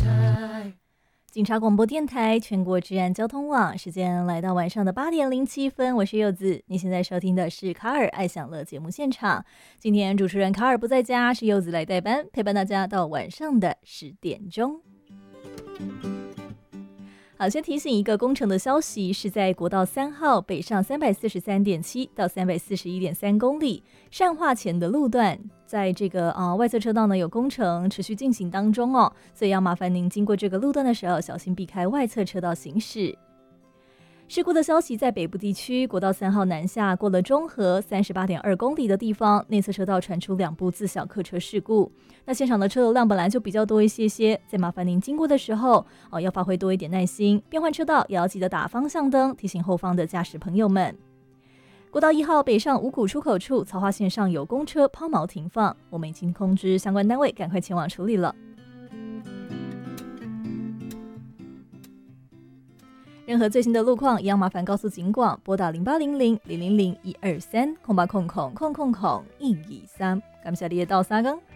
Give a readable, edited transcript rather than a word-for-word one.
警察广播电台全国治安交通网，时间来到晚上的8:07，我是柚子。你现在收听的是卡尔爱享乐节目现场。今天主持人卡尔不在家，是柚子来代班，陪伴大家到晚上的10点钟。好，先提醒一个工程的消息，是在国道3号北上343.7到341.3公里善化前的路段，在这个外侧车道呢有工程持续进行当中哦，所以要麻烦您经过这个路段的时候，小心避开外侧车道行驶。事故的消息在北部地区，国道3号南下过了中和38.2公里的地方，内侧车道传出2部自小客车事故。那现场的车流量本来就比较多一些，再麻烦您经过的时候要发挥多一点耐心，变换车道也要记得打方向灯，提醒后方的驾驶朋友们。国道1号北上五股出口处，曹花线上有公车抛锚停放，我们已经通知相关单位赶快前往处理了。任何最新的路况一样麻烦告诉警广，拨打0800-000-123，0800-123。感谢你的到三更。